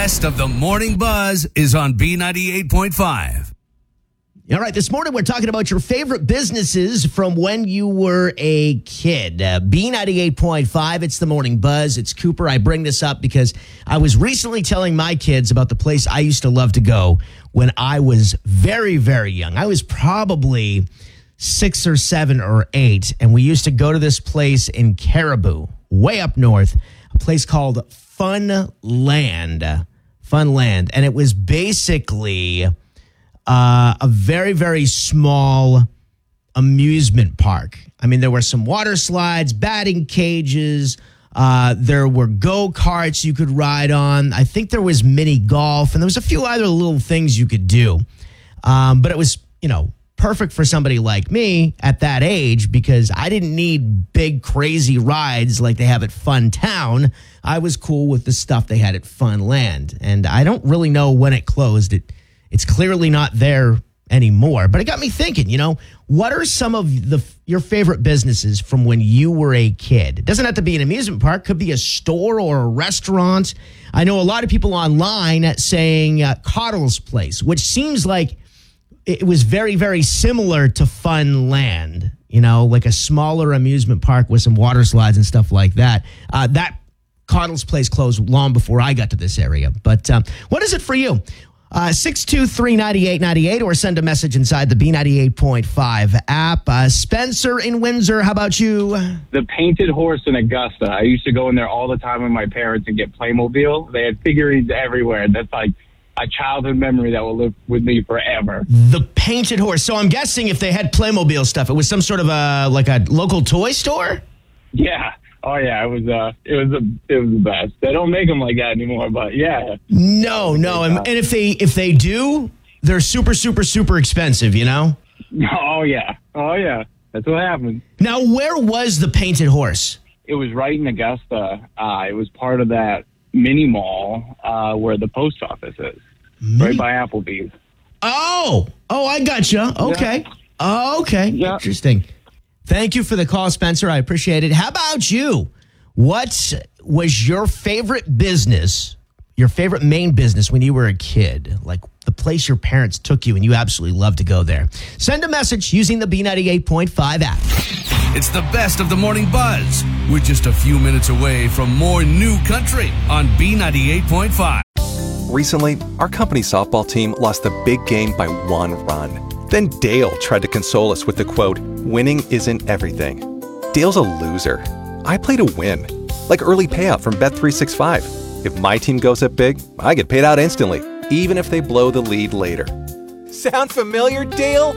best of the morning buzz is on B98.5. All right, this morning we're talking about your favorite businesses from when you were a kid. B98.5, it's the morning buzz. It's Cooper. I bring this up because I was recently telling my kids about the place I used to love to go when I was very, very young. I was probably 6 or 7 or 8, and we used to go to this place in Caribou, way up north, a place called Funland. Funland. And it was basically a very, very small amusement park. I mean, there were some water slides, batting cages. There were go-karts you could ride on. I think there was mini golf, and there was a few other little things you could do. But it was, perfect for somebody like me at that age because I didn't need big, crazy rides like they have at Fun Town. I was cool with the stuff they had at Funland. And I don't really know when it closed. It's clearly not there anymore. But it got me thinking, what are some of your favorite businesses from when you were a kid? It doesn't have to be an amusement park. Could be a store or a restaurant. I know a lot of people online saying Coddle's Place, which seems like it was very, very similar to Funland, like a smaller amusement park with some water slides and stuff like that. That Coddle's Place closed long before I got to this area. But what is it for you? 623-9898 or send a message inside the B98.5 app. Spencer in Windsor, how about you? The Painted Horse in Augusta. I used to go in there all the time with my parents and get Playmobil. They had figurines everywhere. That's like a childhood memory that will live with me forever. The Painted Horse. So I'm guessing if they had Playmobil stuff, it was some sort of a local toy store? Yeah. Oh yeah, it was the best. They don't make them like that anymore, but yeah. No. And if they do, they're super, super, super expensive, Oh yeah. That's what happened. Now, where was the Painted Horse? It was right in Augusta. It was part of that mini mall where the post office is, right by Applebee's. Oh, I gotcha. Okay. Yeah. Okay. Yeah. Interesting. Thank you for the call, Spencer. I appreciate it. How about you? What was your favorite business, your favorite main business when you were a kid? Like the place your parents took you and you absolutely loved to go there. Send a message using the B98.5 app. It's the best of the morning buzz. We're just a few minutes away from more new country on B98.5. Recently, our company softball team lost the big game by 1 run. Then Dale tried to console us with the quote, "Winning isn't everything." Dale's a loser. I play to win, like early payout from Bet365. If my team goes up big, I get paid out instantly, even if they blow the lead later. Sound familiar, Dale?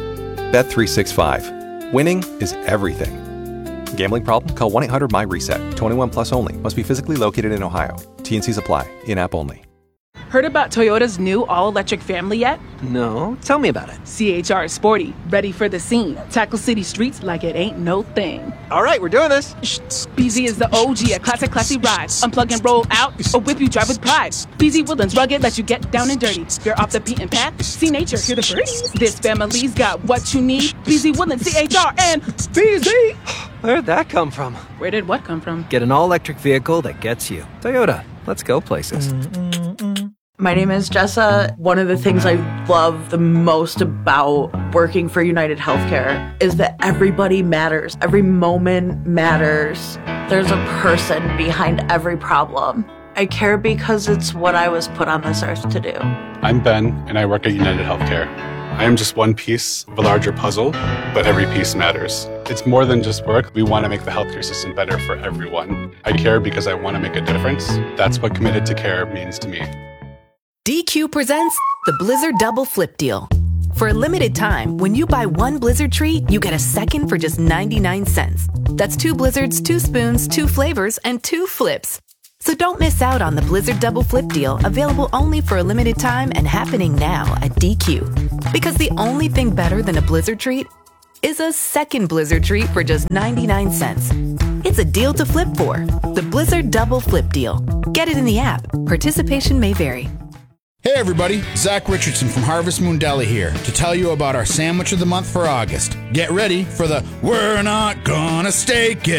Bet365. Winning is everything. Gambling problem? Call 1-800-MY-RESET. 21 plus only. Must be physically located in Ohio. T&Cs apply. In-app only. Heard about Toyota's new all-electric family yet? No, tell me about it. CHR is sporty, ready for the scene. Tackle city streets like it ain't no thing. All right, we're doing this. BZ is the OG, a classy ride. Unplug and roll out, or whip you drive with pride. BZ Woodlands rugged, let you get down and dirty. You're off the beaten path, see nature, hear the birds. This family's got what you need. BZ Woodlands, CHR, and BZ. Where'd that come from? Where did what come from? Get an all-electric vehicle that gets you. Toyota, let's go places. My name is Jessa. One of the things I love the most about working for United Healthcare is that everybody matters. Every moment matters. There's a person behind every problem. I care because it's what I was put on this earth to do. I'm Ben, and I work at United Healthcare. I am just one piece of a larger puzzle, but every piece matters. It's more than just work. We want to make the healthcare system better for everyone. I care because I want to make a difference. That's what committed to care means to me. DQ presents the Blizzard Double Flip Deal. For a limited time, when you buy one Blizzard treat, you get a second for just 99 cents. That's 2 Blizzards, 2 spoons, 2 flavors, and 2 flips. So don't miss out on the Blizzard Double Flip Deal, available only for a limited time and happening now at DQ. Because the only thing better than a Blizzard treat is a second Blizzard treat for just 99 cents. It's a deal to flip for. The Blizzard Double Flip Deal. Get it in the app. Participation may vary. Hey everybody, Zach Richardson from Harvest Moon Deli here to tell you about our sandwich of the month for August. Get ready for the We're Not Gonna Steak It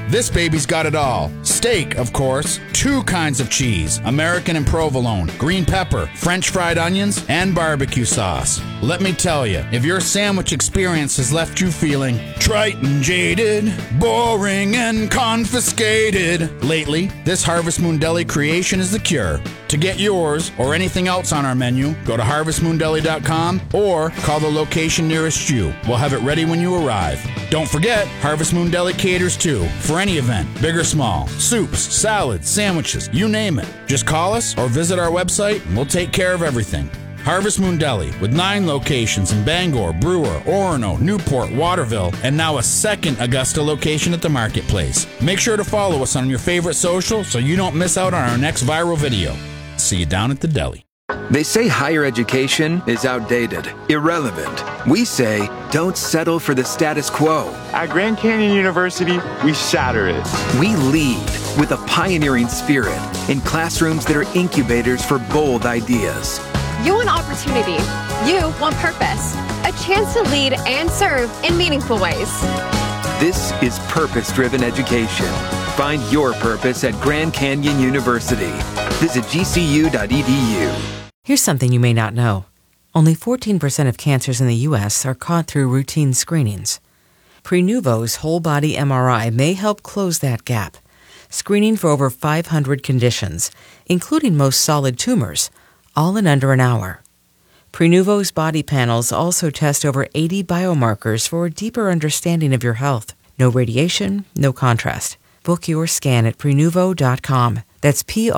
This baby's got it all. Steak, of course. 2 kinds of cheese, American and provolone, green pepper, French fried onions, and barbecue sauce. Let me tell you, if your sandwich experience has left you feeling trite and jaded, boring and confiscated lately, this Harvest Moon Deli creation is the cure. To get yours or anything else on our menu, go to harvestmoondeli.com or call the location nearest you. We'll have it ready when you arrive. Don't forget, Harvest Moon Deli caters too, for any event, big or small. Soups, salads, sandwiches, you name it. Just call us or visit our website and we'll take care of everything. Harvest Moon Deli, with 9 locations in Bangor, Brewer, Orono, Newport, Waterville, and now a second Augusta location at the Marketplace. Make sure to follow us on your favorite social so you don't miss out on our next viral video. See you down at the deli. They say higher education is outdated, irrelevant. We say don't settle for the status quo. At Grand Canyon University, we shatter it. We lead with a pioneering spirit in classrooms that are incubators for bold ideas. You want opportunity. You want purpose. A chance to lead and serve in meaningful ways. This is purpose-driven education. Find your purpose at Grand Canyon University. Visit gcu.edu. Here's something you may not know. Only 14% of cancers in the U.S. are caught through routine screenings. Prenuvo's whole-body MRI may help close that gap, screening for over 500 conditions, including most solid tumors, all in under an hour. Prenuvo's body panels also test over 80 biomarkers for a deeper understanding of your health. No radiation, no contrast. Book your scan at Prenuvo.com. That's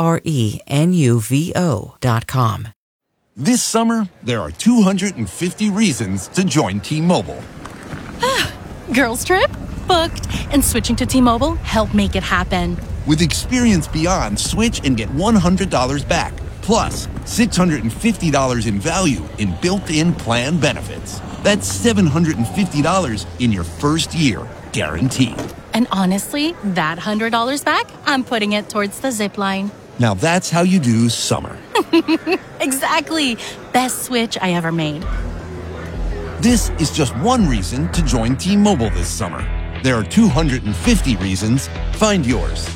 Prenuvo.com. This summer, there are 250 reasons to join T-Mobile. Girls trip? Booked. And switching to T-Mobile helped make it happen. With Experience Beyond, switch and get $100 back. Plus, $650 in value in built-in plan benefits. That's $750 in your first year, guaranteed. And honestly, that $100 back, I'm putting it towards the zip line. Now that's how you do summer. Exactly. Best switch I ever made. This is just one reason to join T-Mobile this summer. There are 250 reasons. Find yours.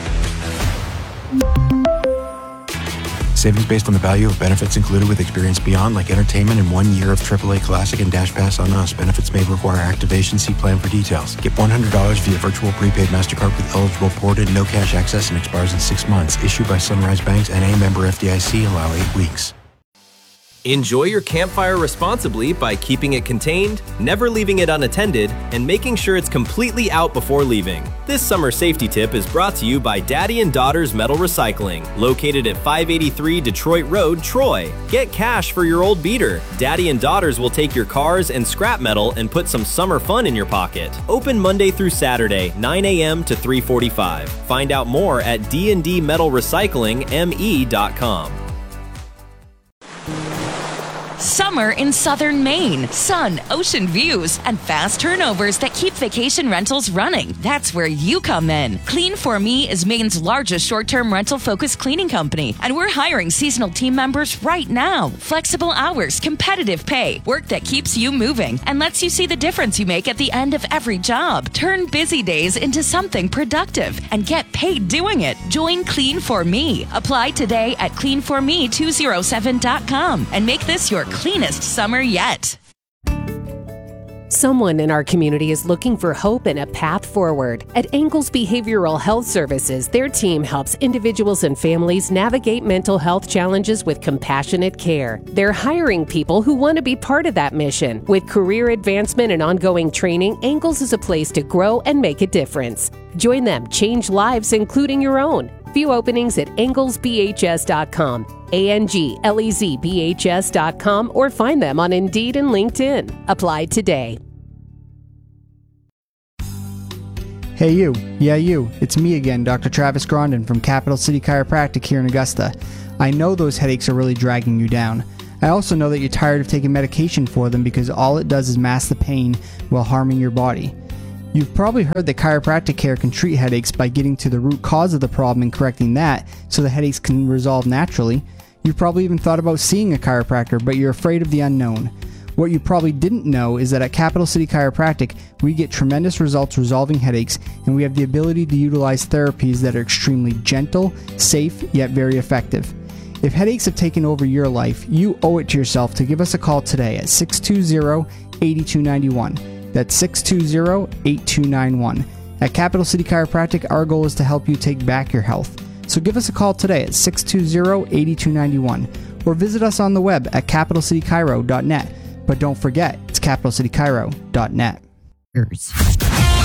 Savings based on the value of benefits included with Experience Beyond, like entertainment and 1 year of AAA Classic and Dash Pass on us. Benefits may require activation. See plan for details. Get $100 via virtual prepaid MasterCard with eligible ported, no cash access, and expires in 6 months. Issued by Sunrise Banks, N.A. member FDIC. Allow 8 weeks. Enjoy your campfire responsibly by keeping it contained, never leaving it unattended, and making sure it's completely out before leaving. This summer safety tip is brought to you by Daddy and Daughters Metal Recycling, located at 583 Detroit Road, Troy. Get cash for your old beater. Daddy and Daughters will take your cars and scrap metal and put some summer fun in your pocket. Open Monday through Saturday, 9 a.m. to 3:45. Find out more at dndmetalrecyclingme.com. Summer in southern Maine. Sun, ocean views, and fast turnovers that keep vacation rentals running. That's where you come in. Clean For Me is Maine's largest short-term rental-focused cleaning company, and we're hiring seasonal team members right now. Flexible hours, competitive pay, work that keeps you moving, and lets you see the difference you make at the end of every job. Turn busy days into something productive and get paid doing it. Join Clean For Me. Apply today at cleanforme207.com and make this your cleanest summer yet. Someone in our community is looking for hope and a path forward. At Angles Behavioral Health Services, their team helps individuals and families navigate mental health challenges with compassionate care. They're hiring people who want to be part of that mission. With career advancement and ongoing training, Angles is a place to grow and make a difference. Join them, change lives, including your own. View openings at anglesbhs.com, anglesbhs.com, or find them on Indeed and LinkedIn. Apply today. Hey you, yeah you, it's me again, Dr. Travis Grondin from Capital City Chiropractic here in Augusta. I know those headaches are really dragging you down. I also know that you're tired of taking medication for them because all it does is mask the pain while harming your body. You've probably heard that chiropractic care can treat headaches by getting to the root cause of the problem and correcting that so the headaches can resolve naturally. You've probably even thought about seeing a chiropractor, but you're afraid of the unknown. What you probably didn't know is that at Capital City Chiropractic, we get tremendous results resolving headaches, and we have the ability to utilize therapies that are extremely gentle, safe, yet very effective. If headaches have taken over your life, you owe it to yourself to give us a call today at 620-8291. That's 620-8291. At Capital City Chiropractic, our goal is to help you take back your health. So give us a call today at 620-8291 or visit us on the web at capitalcitychiro.net. But don't forget, it's capitalcitychiro.net.